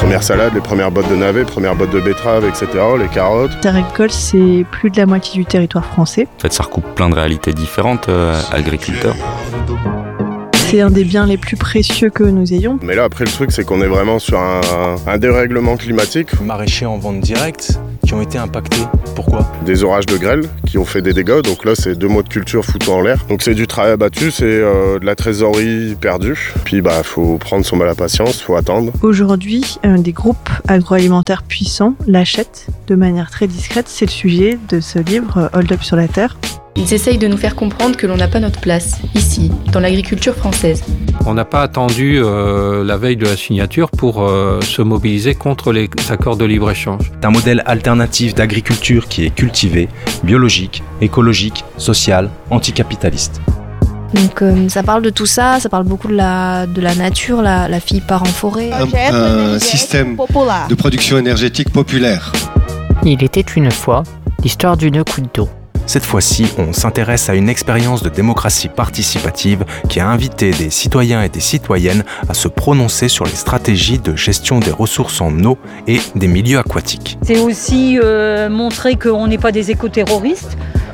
premières salades, les premières bottes de navets, les premières bottes de betteraves, etc., les carottes. Terre agricole, c'est plus de la moitié du territoire français. En fait, ça recoupe plein de réalités différentes, agriculteurs. C'est un des biens les plus précieux que nous ayons. Mais là, après, le truc, c'est qu'on est vraiment sur un dérèglement climatique. Maraîchers en vente directe qui ont été impactés. Pourquoi ? Des orages de grêle qui ont fait des dégâts. Donc là, c'est 2 mois de culture foutus en l'air. Donc c'est du travail abattu, c'est de la trésorerie perdue. Puis faut prendre son mal à patience, faut attendre. Aujourd'hui, des groupes agroalimentaires puissants l'achètent de manière très discrète. C'est le sujet de ce livre, Hold Up sur la Terre. Ils essayent de nous faire comprendre que l'on n'a pas notre place, ici, dans l'agriculture française. On n'a pas attendu la veille de la signature pour se mobiliser contre les accords de libre-échange. C'est un modèle alternatif d'agriculture qui est cultivé, biologique, écologique, social, anticapitaliste. Donc ça parle de tout ça, ça parle beaucoup de la nature, la fille part en forêt. Un système de production énergétique populaire. Il était une fois l'histoire d'une goutte d'eau. Cette fois-ci, on s'intéresse à une expérience de démocratie participative qui a invité des citoyens et des citoyennes à se prononcer sur les stratégies de gestion des ressources en eau et des milieux aquatiques. C'est aussi montrer qu'on n'est pas des éco-terroristes.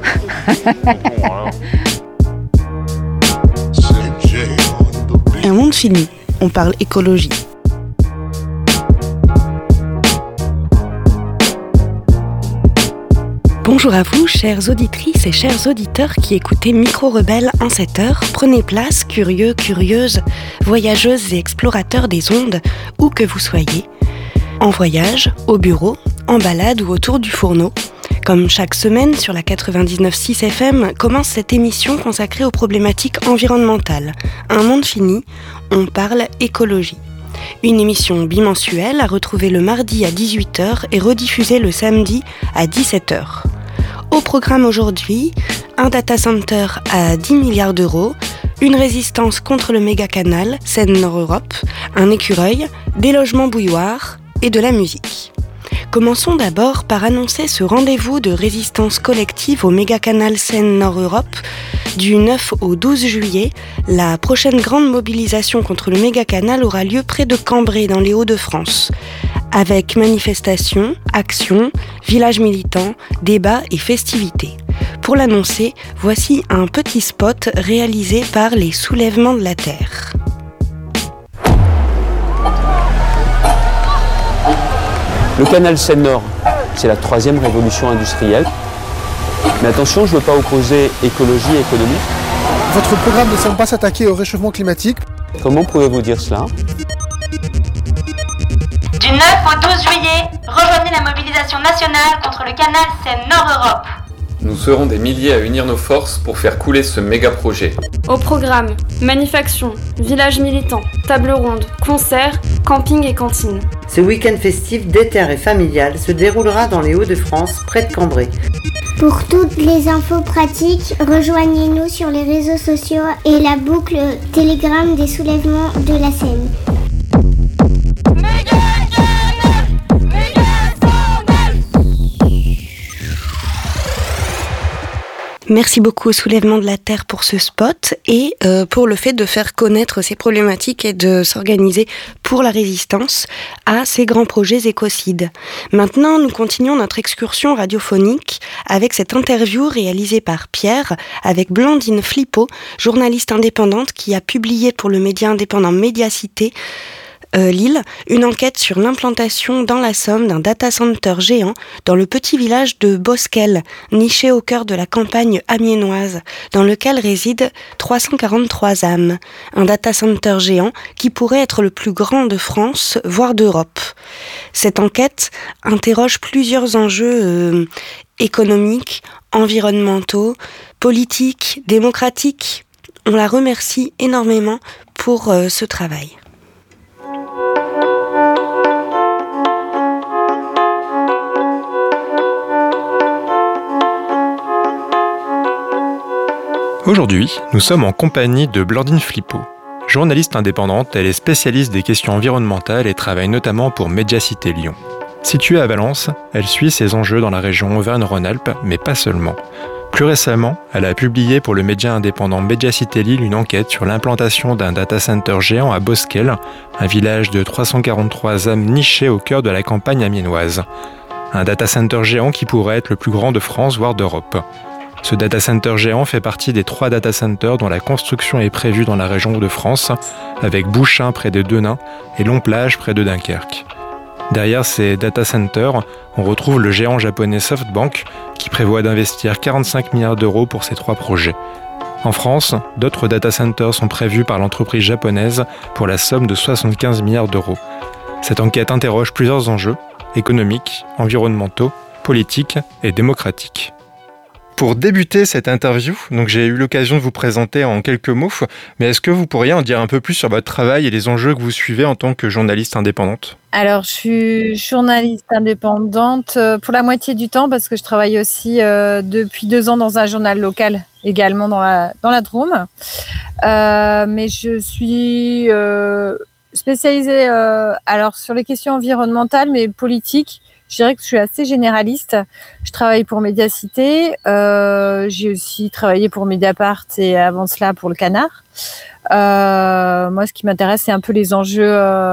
Un monde fini, on parle écologie. Bonjour à vous, chères auditrices et chers auditeurs qui écoutez Micro Rebelle en cette heure. Prenez place, curieux, curieuses, voyageuses et explorateurs des ondes, où que vous soyez. En voyage, au bureau, en balade ou autour du fourneau. Comme chaque semaine sur la 99.6 FM, commence cette émission consacrée aux problématiques environnementales. Un monde fini, on parle écologie. Une émission bimensuelle à retrouver le mardi à 18h et rediffusée le samedi à 17h. Au programme aujourd'hui, un data center à 10 milliards d'euros, une résistance contre le méga-canal Seine-Nord-Europe, un écureuil, des logements bouilloires et de la musique. Commençons d'abord par annoncer ce rendez-vous de résistance collective au méga-canal Seine-Nord-Europe. Du 9 au 12 juillet, la prochaine grande mobilisation contre le méga-canal aura lieu près de Cambrai, dans les Hauts-de-France. Avec manifestations, actions, villages militants, débats et festivités. Pour l'annoncer, voici un petit spot réalisé par les Soulèvements de la Terre. Le canal Seine-Nord, c'est la 3e révolution industrielle. Mais attention, je ne veux pas opposer écologie et économie. Votre programme ne semble pas s'attaquer au réchauffement climatique. Comment pouvez-vous dire cela ? Du 9 au 12 juillet, rejoignez la mobilisation nationale contre le canal Seine-Nord-Europe. Nous serons des milliers à unir nos forces pour faire couler ce méga-projet. Au programme, manufactures, villages militants, tables rondes, concerts, camping et cantines. Ce week-end festif d'été et familial se déroulera dans les Hauts-de-France, près de Cambrai. Pour toutes les infos pratiques, rejoignez-nous sur les réseaux sociaux et la boucle Telegram des Soulèvements de la Seine. Merci beaucoup au Soulèvement de la Terre pour ce spot et pour le fait de faire connaître ces problématiques et de s'organiser pour la résistance à ces grands projets écocides. Maintenant, nous continuons notre excursion radiophonique avec cette interview réalisée par Pierre avec Blandine Flippo, journaliste indépendante qui a publié pour le média indépendant Médiacité Lille, une enquête sur l'implantation dans la Somme d'un data center géant dans le petit village de Bosquel, niché au cœur de la campagne amiénoise, dans lequel résident 343 âmes. Un data center géant qui pourrait être le plus grand de France, voire d'Europe. Cette enquête interroge plusieurs enjeux économiques, environnementaux, politiques, démocratiques. On la remercie énormément pour ce travail. Aujourd'hui, nous sommes en compagnie de Blandine Flippo. Journaliste indépendante, elle est spécialiste des questions environnementales et travaille notamment pour Médiacité Lyon. Située à Valence, elle suit ces enjeux dans la région Auvergne-Rhône-Alpes, mais pas seulement. Plus récemment, elle a publié pour le média indépendant Mediacité Lille une enquête sur l'implantation d'un data center géant à Bosquel, un village de 343 âmes niché au cœur de la campagne amiénoise. Un data center géant qui pourrait être le plus grand de France, voire d'Europe. Ce data center géant fait partie des 3 data centers dont la construction est prévue dans la région de France, avec Bouchain près de Denain et Long-Plage près de Dunkerque. Derrière ces data centers, on retrouve le géant japonais SoftBank qui prévoit d'investir 45 milliards d'euros pour ces 3 projets. En France, d'autres data centers sont prévus par l'entreprise japonaise pour la somme de 75 milliards d'euros. Cette enquête interroge plusieurs enjeux économiques, environnementaux, politiques et démocratiques. Pour débuter cette interview, donc j'ai eu l'occasion de vous présenter en quelques mots, mais est-ce que vous pourriez en dire un peu plus sur votre travail et les enjeux que vous suivez en tant que journaliste indépendante ? Alors, je suis journaliste indépendante pour la moitié du temps parce que je travaille aussi depuis 2 ans dans un journal local, également dans la Drôme. Mais je suis spécialisée alors sur les questions environnementales, mais politiques. Je dirais que je suis assez généraliste. Je travaille pour Mediacité. J'ai aussi travaillé pour Mediapart et avant cela pour le Canard. Moi, ce qui m'intéresse, c'est un peu les enjeux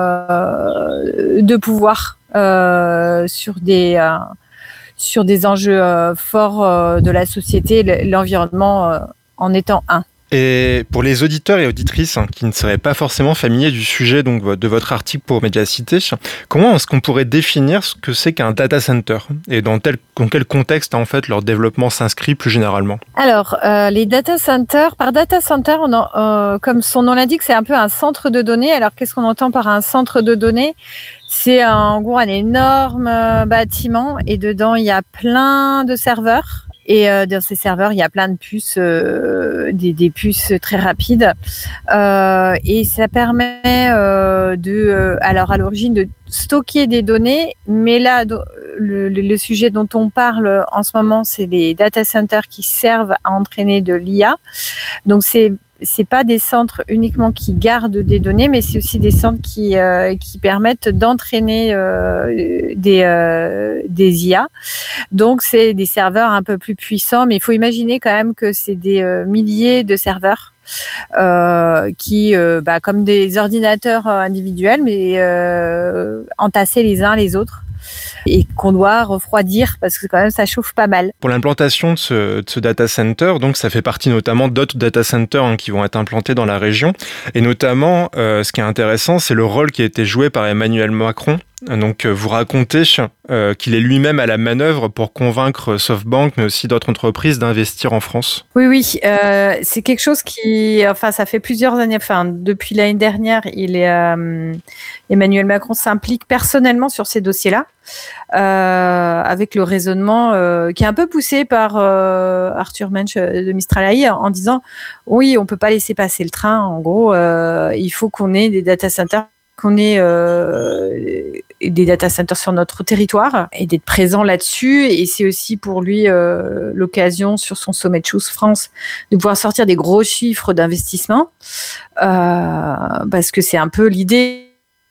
de pouvoir sur des enjeux forts de la société, l'environnement en étant un. Et pour les auditeurs et auditrices qui ne seraient pas forcément familiers du sujet donc, de votre article pour Mediacité, comment est-ce qu'on pourrait définir ce que c'est qu'un data center et dans quel contexte en fait leur développement s'inscrit plus généralement ? Alors, les data centers, par data center, comme son nom l'indique, c'est un peu un centre de données. Alors, qu'est-ce qu'on entend par un centre de données ? C'est en gros un énorme bâtiment et dedans, il y a plein de serveurs. Et dans ces serveurs, il y a plein de puces, des puces très rapides. Et ça permet alors à l'origine de stocker des données. Mais là, le sujet dont on parle en ce moment, c'est les data centers qui servent à entraîner de l'IA. Donc c'est pas des centres uniquement qui gardent des données, mais c'est aussi des centres qui permettent d'entraîner des IA. Donc, c'est des serveurs un peu plus puissants, mais il faut imaginer quand même que c'est des milliers de serveurs qui, comme des ordinateurs individuels, mais entassés les uns les autres. Et qu'on doit refroidir parce que quand même ça chauffe pas mal. Pour l'implantation de ce data center, donc ça fait partie notamment d'autres data centers qui vont être implantés dans la région. Et notamment, ce qui est intéressant, c'est le rôle qui a été joué par Emmanuel Macron. Donc vous racontez qu'il est lui-même à la manœuvre pour convaincre SoftBank, mais aussi d'autres entreprises d'investir en France. Oui, c'est quelque chose ça fait plusieurs années, depuis l'année dernière, Emmanuel Macron s'implique personnellement sur ces dossiers-là, avec le raisonnement qui est un peu poussé par Arthur Mensch de Mistral AI en disant oui, on peut pas laisser passer le train. En gros, il faut qu'on ait des data centers, qu'on ait des data centers sur notre territoire et d'être présent là-dessus. Et c'est aussi pour lui l'occasion sur son sommet de Choose France de pouvoir sortir des gros chiffres d'investissement parce que c'est un peu l'idée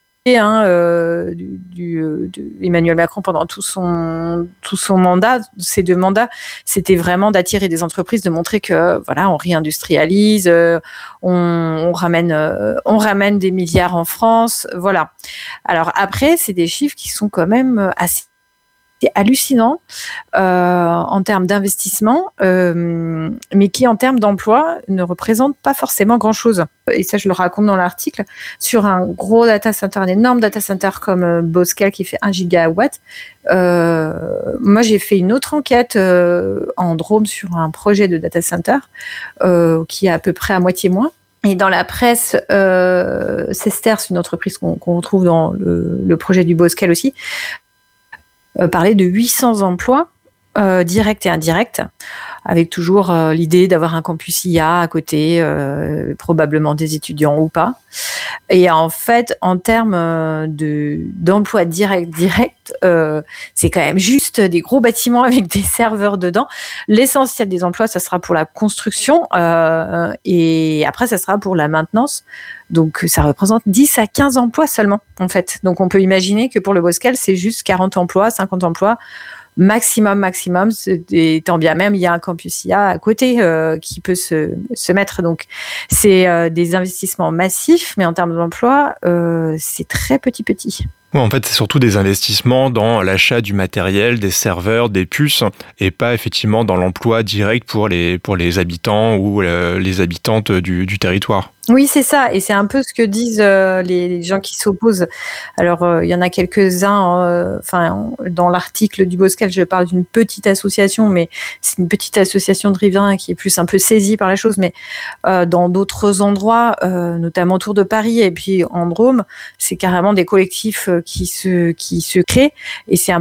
Emmanuel Macron pendant tout son mandat, ces 2 mandats, c'était vraiment d'attirer des entreprises, de montrer que on réindustrialise, on ramène des milliards en France, voilà. Alors après, c'est des chiffres qui sont quand même assez hallucinants en termes d'investissement, mais qui en termes d'emploi ne représentent pas forcément grand-chose. Et ça, je le raconte dans l'article, sur un gros data center, un énorme data center comme Bosquel qui fait 1 gigawatt. Moi, j'ai fait une autre enquête en Drôme sur un projet de data center qui est à peu près à moitié moins. Et dans la presse, Cester, c'est une entreprise qu'on retrouve dans le projet du Bosquel aussi, parlait de 800 emplois directs et indirects, avec toujours l'idée d'avoir un campus IA à côté, probablement des étudiants ou pas. Et en fait, en termes d'emplois directs, c'est quand même juste des gros bâtiments avec des serveurs dedans. L'essentiel des emplois, ça sera pour la construction et après, ça sera pour la maintenance. Donc, ça représente 10 à 15 emplois seulement, en fait. Donc, on peut imaginer que pour le Bosquel, c'est juste 40 emplois, 50 emplois maximum, et tant bien même il y a un campus IA à côté qui peut se mettre. Donc c'est des investissements massifs, mais en termes d'emploi, c'est très petit. Ouais, en fait, c'est surtout des investissements dans l'achat du matériel, des serveurs, des puces, et pas effectivement dans l'emploi direct pour les habitants ou les habitantes du territoire. Oui, c'est ça, et c'est un peu ce que disent les gens qui s'opposent. Alors, il y en a quelques-uns, dans l'article du Bosquel, je parle d'une petite association, mais c'est une petite association de riverains qui est plus un peu saisie par la chose, mais dans d'autres endroits, notamment autour de Paris et puis en Drôme, c'est carrément des collectifs qui se créent, et c'est un